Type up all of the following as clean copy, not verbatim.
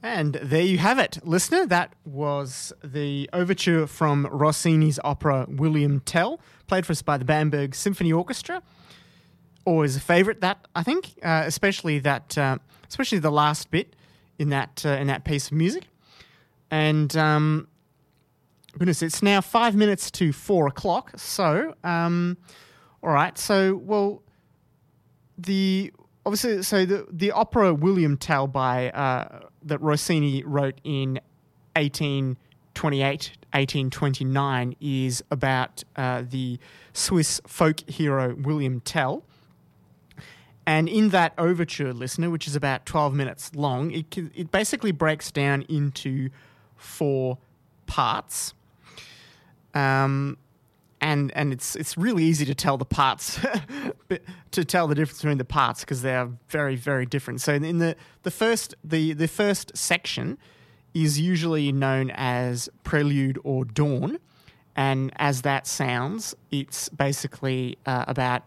And there you have it, listener. That was the overture from Rossini's opera William Tell, played for us by the Bamberg Symphony Orchestra. Always a favourite, that, I think, especially the last bit in that piece of music. And goodness, it's now 5 minutes to 4 o'clock. So, all right. So, well, the opera William Tell that Rossini wrote in 1828, 1829 is about the Swiss folk hero William Tell. And in that overture, listener, which is about 12 minutes long, it basically breaks down into 4 parts. And it's really easy to tell the parts, to tell the difference between the parts because they are very, very different. So in the first section is usually known as Prelude or Dawn, and as that sounds, it's basically about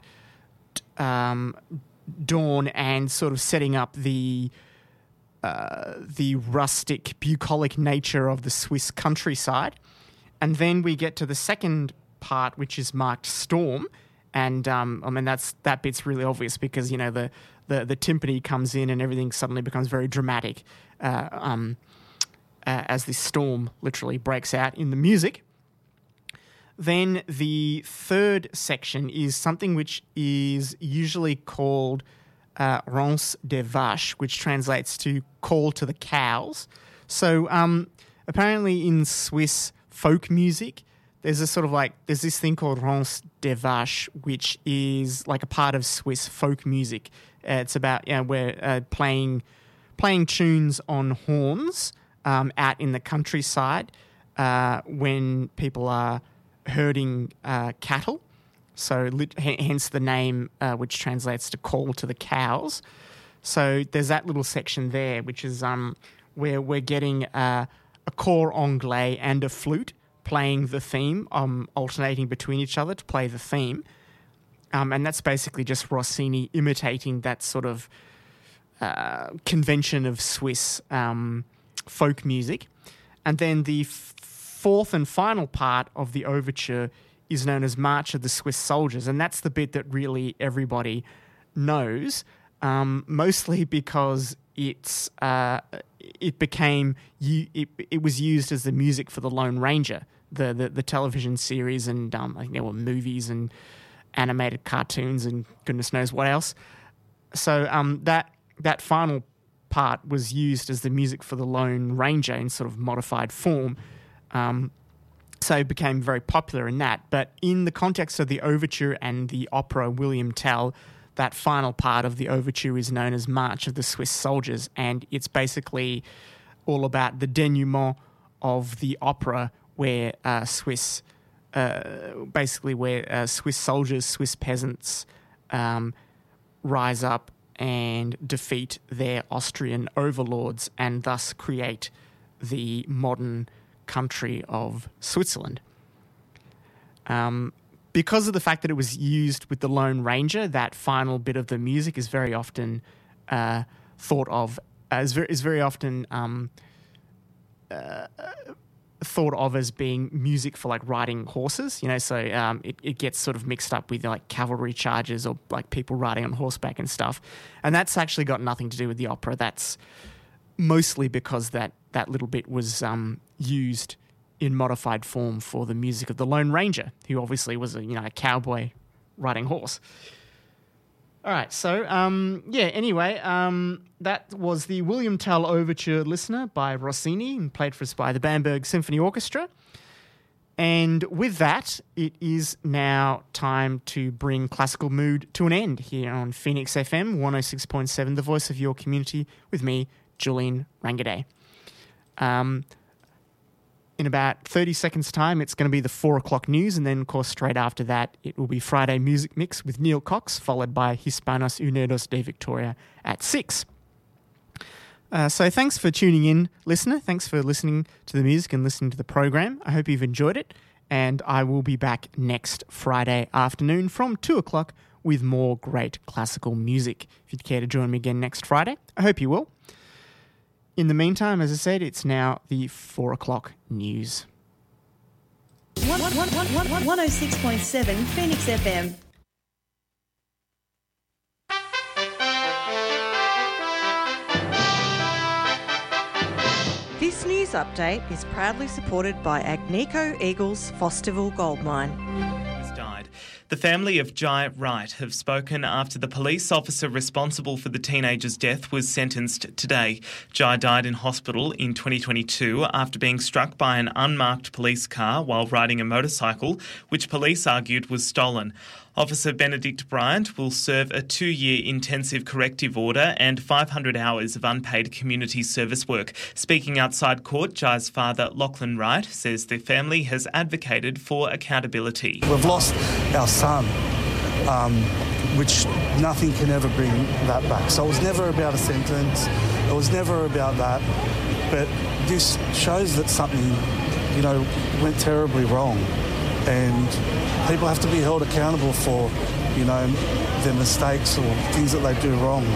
dawn and sort of setting up the rustic, bucolic nature of the Swiss countryside. And then we get to the second part, which is marked Storm, and that bit's really obvious because the timpani comes in and everything suddenly becomes very dramatic as this storm literally breaks out in the music. Then the third section is something which is usually called Ronce des Vaches, which translates to call to the cows. So apparently in Swiss folk music, there's this thing called Ronce des Vaches, which is like a part of Swiss folk music. It's about where playing tunes on horns out in the countryside when people are herding cattle. So hence the name, which translates to call to the cows. So there's that little section there, which is where we're getting a cor anglais and a flute playing the theme, alternating between each other to play the theme. And that's basically just Rossini imitating that sort of convention of Swiss folk music. And then the fourth and final part of the overture is known as March of the Swiss Soldiers, and that's the bit that really everybody knows, mostly because it was used as the music for the Lone Ranger, the television series, and I think there were movies and animated cartoons and goodness knows what else. So that final part was used as the music for the Lone Ranger in sort of modified form. So it became very popular in that. But in the context of the overture and the opera William Tell, that final part of the overture is known as March of the Swiss Soldiers, and it's basically all about the denouement of the opera where Swiss soldiers, Swiss peasants rise up and defeat their Austrian overlords and thus create the modern country of Switzerland. Because of the fact that it was used with the Lone Ranger, that final bit of the music is very often thought of as being music for like riding horses, so it gets sort of mixed up with like cavalry charges or like people riding on horseback and stuff. And that's actually got nothing to do with the opera. That's mostly because that little bit was used in modified form for the music of the Lone Ranger, who obviously was a cowboy riding horse. All right, so anyway, that was the William Tell Overture, listener, by Rossini and played for us by the Bamberg Symphony Orchestra. And with that, it is now time to bring Classical Mood to an end here on Phoenix FM 106.7, the voice of your community, with me, Julian Rangaday. In about 30 seconds' time, it's going to be the 4 o'clock news, and then, of course, straight after that, it will be Friday Music Mix with Neil Cox, followed by Hispanos Unidos de Victoria at 6. So thanks for tuning in, listener. Thanks for listening to the music and listening to the program. I hope you've enjoyed it, and I will be back next Friday afternoon from 2 o'clock with more great classical music. If you'd care to join me again next Friday, I hope you will. In the meantime, as I said, it's now the 4 o'clock news. 106.7 Phoenix FM. This news update is proudly supported by Agnico Eagles Fosterville Gold Mine. Died. The family of Jai Wright have spoken after the police officer responsible for the teenager's death was sentenced today. Jai died in hospital in 2022 after being struck by an unmarked police car while riding a motorcycle, which police argued was stolen. Officer Benedict Bryant will serve a 2-year intensive corrective order and 500 hours of unpaid community service work. Speaking outside court, Jai's father, Lachlan Wright, says the family has advocated for accountability. We've lost our son, which nothing can ever bring that back. So it was never about a sentence. It was never about that. But this shows that something, went terribly wrong. And people have to be held accountable for, their mistakes or things that they do wrong.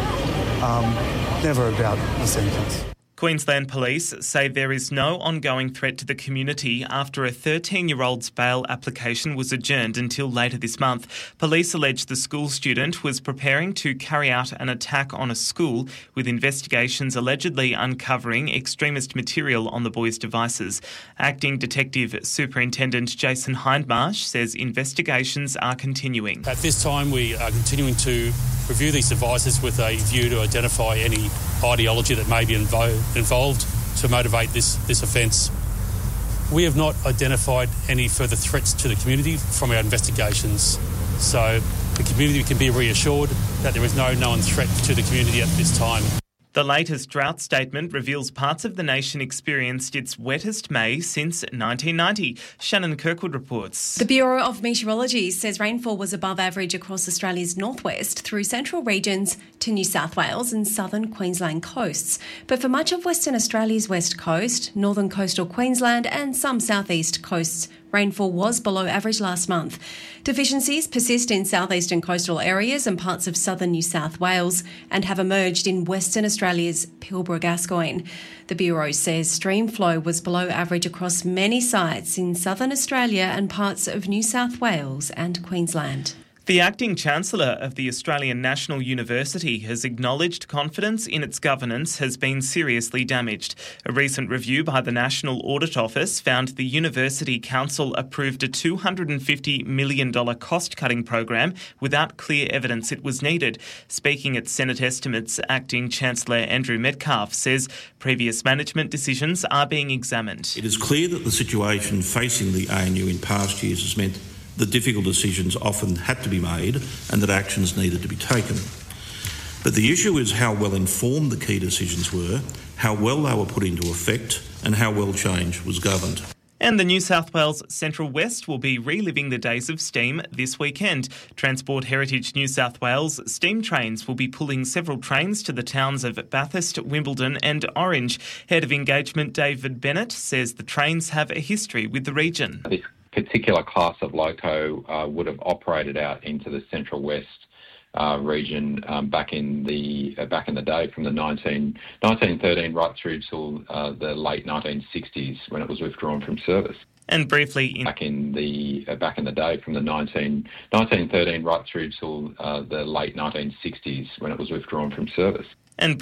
Never about the sentence. Queensland Police say there is no ongoing threat to the community after a 13-year-old's bail application was adjourned until later this month. Police allege the school student was preparing to carry out an attack on a school, with investigations allegedly uncovering extremist material on the boy's devices. Acting Detective Superintendent Jason Hindmarsh says investigations are continuing. At this time, we are continuing to review these devices with a view to identify any ideology that may be involved to motivate this offence. We have not identified any further threats to the community from our investigations, so the community can be reassured that there is no known threat to the community at this time. The latest drought statement reveals parts of the nation experienced its wettest May since 1990. Shannon Kirkwood reports. The Bureau of Meteorology says rainfall was above average across Australia's northwest through central regions to New South Wales and southern Queensland coasts. But for much of Western Australia's west coast, northern coastal Queensland and some southeast coasts, rainfall was below average last month. Deficiencies persist in southeastern coastal areas and parts of southern New South Wales and have emerged in Western Australia's Pilbara-Gascoyne. The Bureau says stream flow was below average across many sites in southern Australia and parts of New South Wales and Queensland. The Acting Chancellor of the Australian National University has acknowledged confidence in its governance has been seriously damaged. A recent review by the National Audit Office found the University Council approved a $250 million cost-cutting program without clear evidence it was needed. Speaking at Senate estimates, Acting Chancellor Andrew Metcalfe says previous management decisions are being examined. It is clear that the situation facing the ANU in past years has meant that difficult decisions often had to be made and that actions needed to be taken. But the issue is how well informed the key decisions were, how well they were put into effect, and how well change was governed. And the New South Wales Central West will be reliving the days of steam this weekend. Transport Heritage New South Wales steam trains will be pulling several trains to the towns of Bathurst, Wimbledon and Orange. Head of Engagement David Bennett says the trains have a history with the region. This particular class of loco would have operated out into the Central West region back in the day, from the 1913 right through till the late 1960s, when it was withdrawn from service. And briefly, back in the day, from the 1913 right through till the late 1960s, when it was withdrawn from service.